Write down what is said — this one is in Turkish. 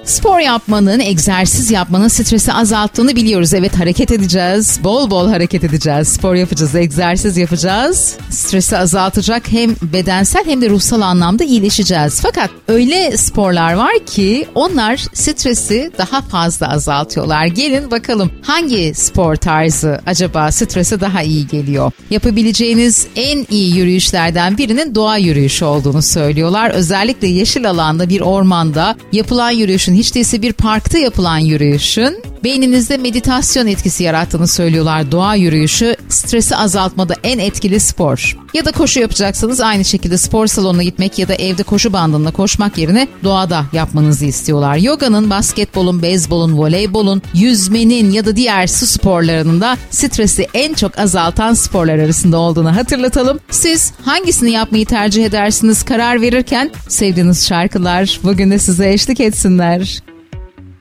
Spor yapmanın, egzersiz yapmanın stresi azalttığını biliyoruz. Evet, hareket edeceğiz. Bol bol hareket edeceğiz. Spor yapacağız, egzersiz yapacağız. Stresi azaltacak, hem bedensel hem de ruhsal anlamda iyileşeceğiz. Fakat öyle sporlar var ki onlar stresi daha fazla azaltıyorlar. Gelin bakalım hangi spor tarzı acaba strese daha iyi geliyor? Yapabileceğiniz en iyi yürüyüşlerden birinin doğa yürüyüşü olduğunu söylüyorlar. Özellikle yeşil alanda, bir ormanda yapılan yürüyüşün, hiç değilse bir parkta yapılan yürüyüşün beyninizde meditasyon etkisi yarattığını söylüyorlar. Doğa yürüyüşü stresi azaltmada en etkili spor. Ya da koşu yapacaksanız aynı şekilde spor salonuna gitmek ya da evde koşu bandında koşmak yerine doğada yapmanızı istiyorlar. Yoganın, basketbolun, beyzbolun, voleybolun, yüzmenin ya da diğer su sporlarının da stresi en çok azaltan sporlar arasında olduğunu hatırlatalım. Siz hangisini yapmayı tercih edersiniz? Karar verirken sevdiğiniz şarkılar bugün de size eşlik etsinler.